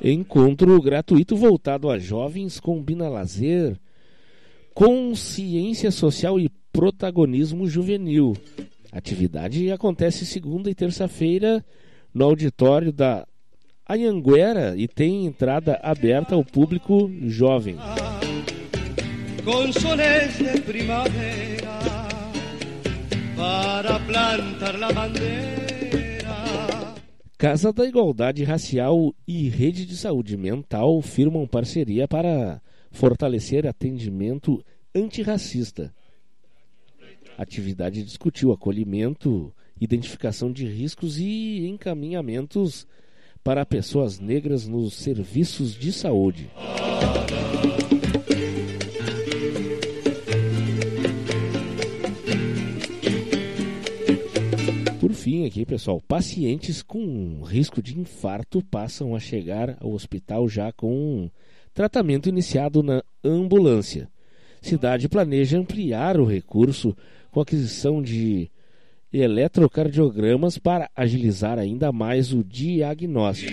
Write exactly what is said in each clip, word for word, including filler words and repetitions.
Encontro gratuito voltado a jovens combina lazer, consciência social e protagonismo juvenil. A atividade acontece segunda e terça-feira no auditório da Anhanguera e tem entrada aberta ao público jovem. Com soles de primavera para plantar la bandeira. Casa da Igualdade Racial e Rede de Saúde Mental firmam parceria para fortalecer atendimento antirracista. A atividade discutiu acolhimento, identificação de riscos e encaminhamentos para pessoas negras nos serviços de saúde. Por fim, aqui, pessoal, pacientes com risco de infarto passam a chegar ao hospital já com tratamento iniciado na ambulância. Cidade planeja ampliar o recurso com a aquisição de eletrocardiogramas para agilizar ainda mais o diagnóstico.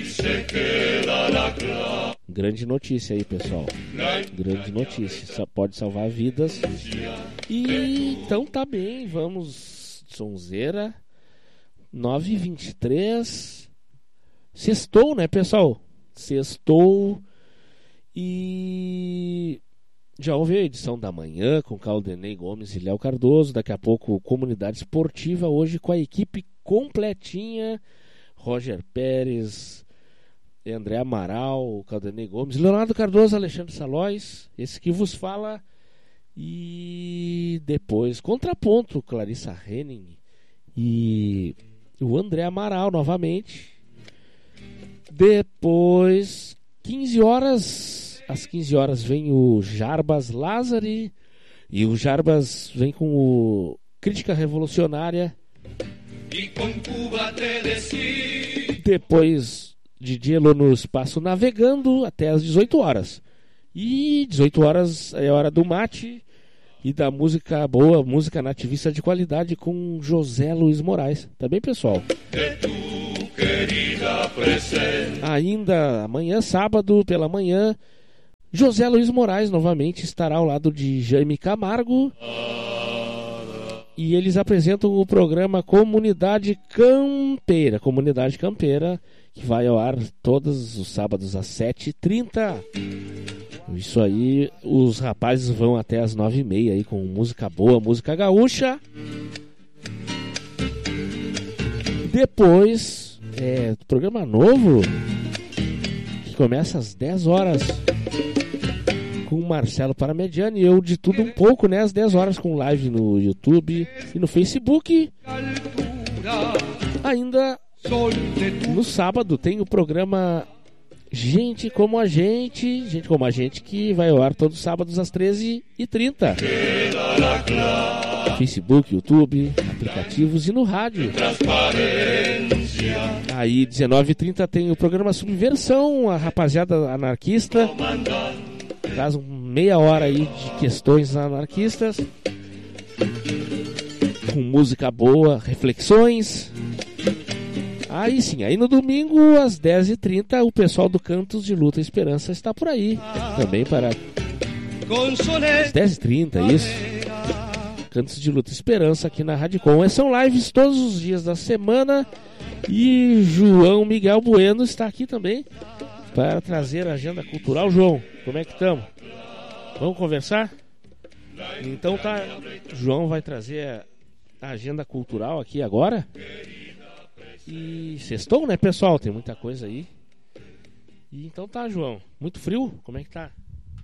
Grande notícia aí, pessoal. Grande notícia. Pode salvar vidas. E então tá bem, vamos, sonzeira. nove e vinte e três. Sextou, né, pessoal? Sextou. E já houve a edição da manhã com Caldenei Gomes e Léo Cardoso. Daqui a pouco, Comunidade Esportiva. Hoje com a equipe completinha. Roger Pérez, André Amaral, Caldenei Gomes, Leonardo Cardoso, Alexandre Salóis. Esse que vos fala. E depois, Contraponto, Clarissa Henning e o André Amaral novamente. Depois, quinze horas, às quinze horas vem o Jarbas Lázari. E o Jarbas vem com o Crítica Revolucionária. Depois, Didi Elô no Espaço Navegando até às dezoito horas. E dezoito horas é hora do mate e da música boa, música nativista de qualidade com José Luiz Moraes. Tá bem, pessoal? Ainda amanhã, sábado, pela manhã, José Luiz Moraes novamente estará ao lado de Jaime Camargo. E eles apresentam o programa Comunidade Campeira. Comunidade Campeira, que vai ao ar todos os sábados às sete e trinta. Isso aí, os rapazes vão até às nove e meia aí com música boa, música gaúcha. Depois, é, programa novo, que começa às dez horas, com o Marcelo Paramediani e eu de tudo um pouco, né? Às dez horas com live no YouTube e no Facebook. Ainda no sábado tem o programa Gente Como a Gente, Gente Como a Gente, que vai ao ar todos os sábados às treze e trinta. Facebook, YouTube, aplicativos e no rádio. Aí, dezenove e trinta tem o programa Subversão, a rapaziada anarquista. Traz um meia hora aí de questões anarquistas. Com música boa, reflexões. Aí sim, aí no domingo às dez e trinta o pessoal do Cantos de Luta e Esperança está por aí. Também para às dez e trinta, isso. Cantos de Luta e Esperança aqui na Radicom. São lives todos os dias da semana. E João Miguel Bueno está aqui também para trazer a agenda cultural. João, como é que estamos? Vamos conversar? Então tá, João vai trazer a agenda cultural aqui agora. E sextou, né, pessoal? Tem muita coisa aí. E então tá, João. Muito frio? Como é que tá?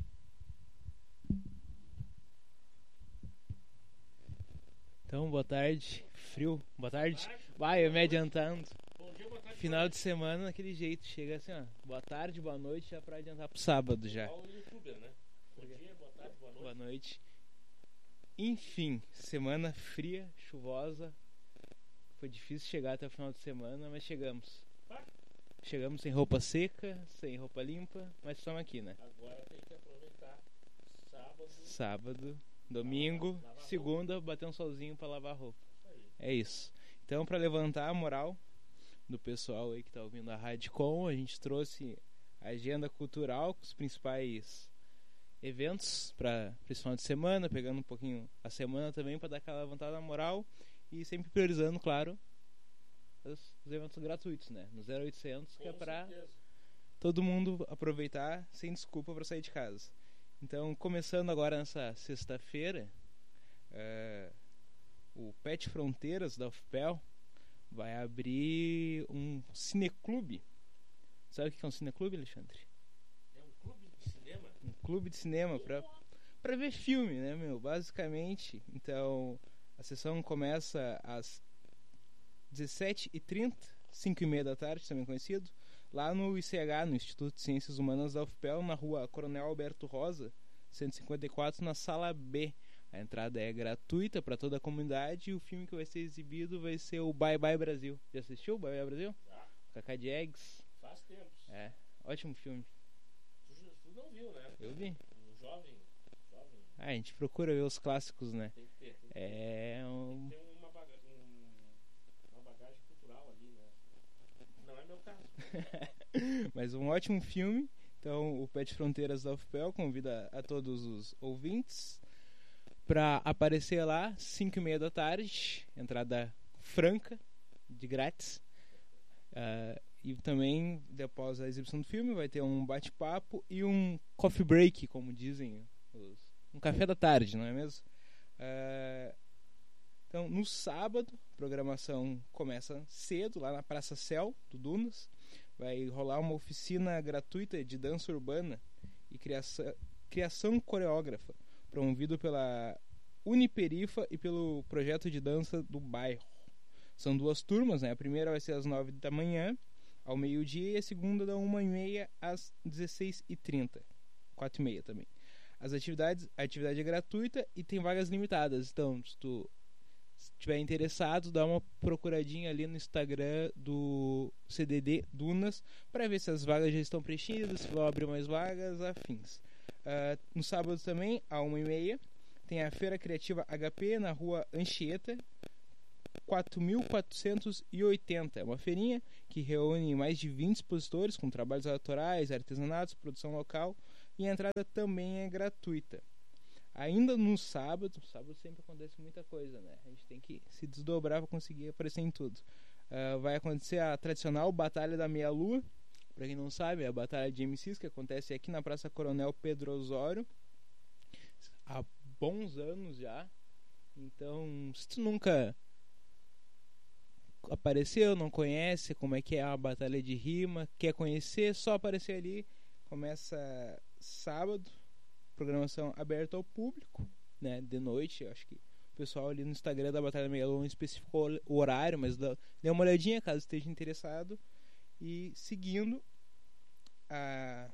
Então, boa tarde. Frio, boa tarde. Vai, eu me adiantando. Bom dia, boa tarde. Final de semana, daquele jeito. Chega assim, ó. Boa tarde, boa noite, já pra adiantar pro sábado já. Igual o youtuber, né? Bom dia, boa tarde, boa noite. Boa noite. Enfim, semana fria, chuvosa. Foi difícil chegar até o final de semana, mas chegamos. Chegamos sem roupa seca, sem roupa limpa, mas estamos aqui, né? Agora tem que aproveitar sábado, Sábado, domingo, lavar, lavar segunda, roupa. Bater um solzinho pra lavar roupa. É isso. Então, pra levantar a moral do pessoal aí que tá ouvindo a Radicom, a gente trouxe a agenda cultural com os principais eventos para esse final de semana, pegando um pouquinho a semana também para dar aquela levantada na moral e sempre priorizando, claro, os, os eventos gratuitos, né? No zero oitocentos, que é para todo mundo aproveitar sem desculpa para sair de casa. Então, começando agora nessa sexta-feira, uh, o Pet Fronteiras da U F P E L vai abrir um cineclube. Sabe o que é um cineclube, Alexandre? É um clube de cinema? Um clube de cinema pra, pra ver filme, né, meu? Basicamente. Então, a sessão começa às dezessete e trinta, cinco e meia da tarde, também conhecido, lá no I C H, no Instituto de Ciências Humanas da U F P E L, na rua Coronel Alberto Rosa, cento e cinquenta e quatro, na sala B. A entrada é gratuita para toda a comunidade e o filme que vai ser exibido vai ser o Bye Bye Brasil. Já assistiu o Bye Bye Brasil? Já. Cacá de Eggs. Faz tempos. É, ótimo filme. Tu, tu não viu, né? Eu vi. Um jovem, jovem. Ah, a gente procura ver os clássicos, né? Tem que ter. Tem que é um... ter uma, baga um, uma bagagem cultural ali, né? Não é meu caso. Mas um ótimo filme. Então, o Pet Fronteiras da U F P E L convida a todos os ouvintes para aparecer lá, cinco e meia da tarde, entrada franca, de grátis. Uh, e também, após a exibição do filme, vai ter um bate-papo e um coffee break, como dizem, os, um café da tarde, não é mesmo? Uh, então, no sábado, a programação começa cedo, lá na Praça Céu, do Dunas. Vai rolar uma oficina gratuita de dança urbana e criação, criação coreógrafa, promovido pela Uniperifa e pelo projeto de dança do bairro. São duas turmas, né? A primeira vai ser às nove da manhã, ao meio-dia, e a segunda da uma e meia às dezesseis e trinta, quatro e meia também. As atividades, a atividade é gratuita e tem vagas limitadas, então se tu estiver interessado, dá uma procuradinha ali no Instagram do C D D Dunas para ver se as vagas já estão preenchidas, se vão abrir mais vagas, afins. Uh, no sábado também, à uma e meia, tem a Feira Criativa H P na rua Anchieta, quatro mil quatrocentos e oitenta. É uma feirinha que reúne mais de vinte expositores com trabalhos autorais, artesanatos, produção local, e a entrada também é gratuita. Ainda no sábado, sábado sempre acontece muita coisa, né? A gente tem que se desdobrar para conseguir aparecer em tudo. Uh, vai acontecer a tradicional Batalha da Meia-Lua. Para quem não sabe, é a Batalha de M Cs que acontece aqui na Praça Coronel Pedro Osório há bons anos já. Então, se tu nunca apareceu, não conhece como é que é a Batalha de Rima, quer conhecer, só aparecer ali. Começa sábado. Programação aberta ao público, né, de noite. Eu acho que o pessoal ali no Instagram da Batalha Meia-Lua especificou o horário, mas dá, dê uma olhadinha caso esteja interessado. E seguindo, a,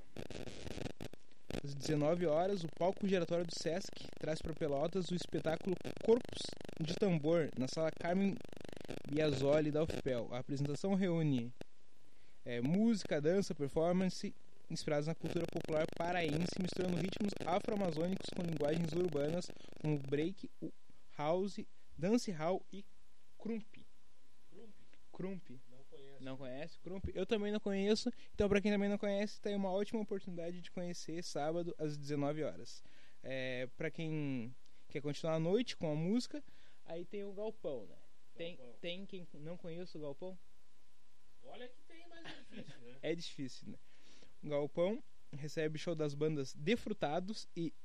às dezenove horas, o palco giratório do Sesc traz para Pelotas o espetáculo Corpos de Tambor, na sala Carmen Biasoli da U F P E L. A apresentação reúne é, música, dança, performance inspirados na cultura popular paraense, misturando ritmos afro-amazônicos com linguagens urbanas como break, house, dancehall e krump. Krump. Não conheço. Não conhece? Krump? Eu também não conheço. Então, para quem também não conhece, tem uma ótima oportunidade de conhecer sábado às dezenove horas. É, para quem quer continuar a noite com a música, aí tem o Galpão, né? Tem, Galpão. Tem quem não conhece o Galpão? Olha que tem, mas é difícil, né? É difícil, né? Galpão recebe show das bandas Defrutados e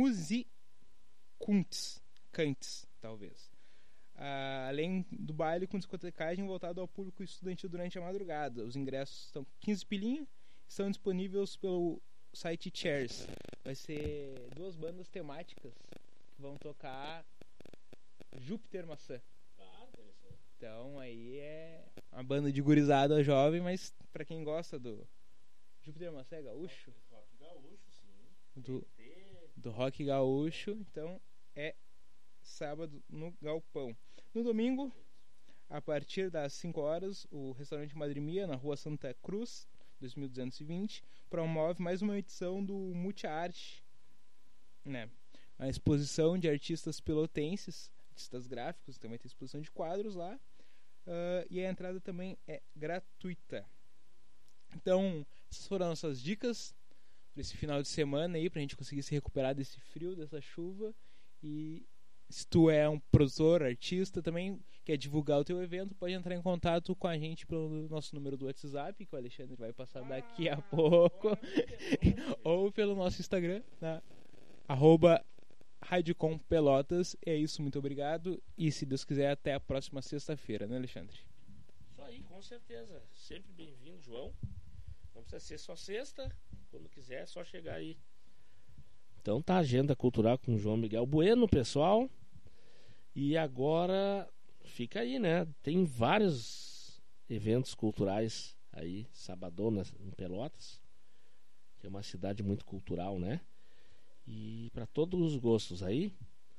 Musicuntes, Cantes, talvez. Ah, além do baile com discotecagem voltado ao público estudantil durante a madrugada. Os ingressos estão quinze pilinha, estão disponíveis pelo site Chairs. Vai ser duas bandas temáticas que vão tocar Júpiter Maçã. Ah, interessante. Então aí é uma banda de gurizada jovem, mas pra quem gosta do Júpiter Maçã é gaúcho? Rock gaúcho, sim. Do, do rock gaúcho, então é sábado no Galpão. No domingo, a partir das cinco horas, o restaurante Madrimia, na rua Santa Cruz, dois mil duzentos e vinte, promove mais uma edição do Multiarte, né? A exposição de artistas pelotenses, artistas gráficos, também tem exposição de quadros lá, uh, e a entrada também é gratuita. Então, Essas foram nossas dicas para esse final de semana aí, pra gente conseguir se recuperar desse frio, dessa chuva. E se tu é um produtor, artista, também quer divulgar o teu evento, pode entrar em contato com a gente pelo nosso número do WhatsApp, que o Alexandre vai passar daqui a pouco, ou pelo nosso Instagram, na arroba Radiocom Pelotas. É isso, muito obrigado, e se Deus quiser, até a próxima sexta-feira, né, Alexandre? Isso aí, com certeza. Sempre bem-vindo, João. Não precisa ser só sexta, quando quiser é só chegar aí. Então tá, agenda cultural com o João Miguel Bueno, pessoal. E agora fica aí, né? Tem vários eventos culturais aí, sabadona em Pelotas, que é uma cidade muito cultural, né? E para todos os gostos aí.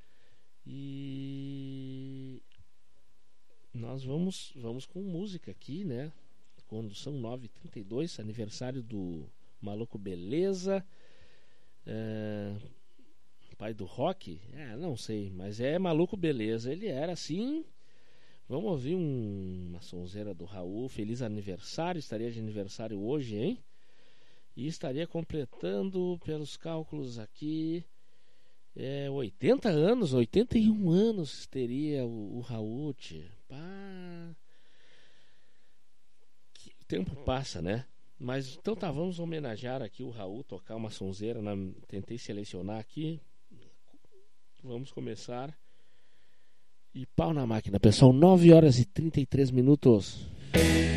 E nós vamos vamos com música aqui, né? Quando são nove e trinta e dois, aniversário do Maluco Beleza. É... pai do rock? É, não sei, mas é Maluco Beleza. Ele era assim. Vamos ouvir um... uma sonzeira do Raul. Feliz aniversário, estaria de aniversário hoje, hein? E estaria completando, pelos cálculos aqui, é, oitenta anos, oitenta e um anos teria o, o Raul. Pá. Que o tempo passa, né? Mas então tá, vamos homenagear aqui o Raul, tocar uma sonzeira. Na... Tentei selecionar aqui. Vamos começar. E pau na máquina, pessoal. nove horas e trinta e três minutos.